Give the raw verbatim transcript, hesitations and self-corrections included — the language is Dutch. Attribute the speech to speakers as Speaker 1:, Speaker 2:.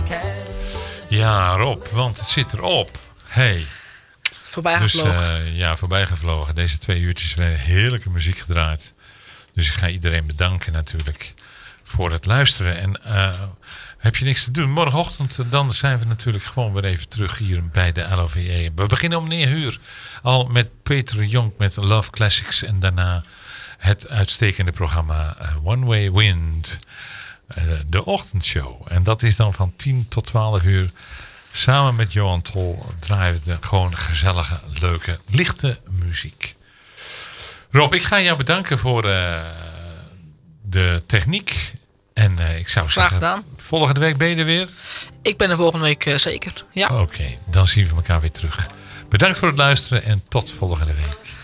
Speaker 1: Ja, Rob, want het zit erop. Hey.
Speaker 2: Voorbij
Speaker 1: Dus
Speaker 2: gevlogen.
Speaker 1: uh, ja, voorbij gevlogen. Deze twee uurtjes werden heerlijke muziek gedraaid. Dus ik ga iedereen bedanken natuurlijk voor het luisteren. En uh, heb je niks te doen? Morgenochtend dan zijn we natuurlijk gewoon weer even terug hier bij de L O V E. We beginnen om negen uur al met Peter Jonk met Love Classics. En daarna het uitstekende programma uh, One Way Wind. Uh, de ochtendshow. En dat is dan van tien tot twaalf uur. Samen met Johan Tol draaien we gewoon gezellige, leuke, lichte muziek. Rob, ik ga jou bedanken voor uh, de techniek. En uh, ik zou
Speaker 2: Graag
Speaker 1: zeggen,
Speaker 2: gedaan.
Speaker 1: Volgende week ben je er weer?
Speaker 2: Ik ben er volgende week uh, zeker, ja.
Speaker 1: Oké, okay, dan zien we elkaar weer terug. Bedankt voor het luisteren en tot volgende week.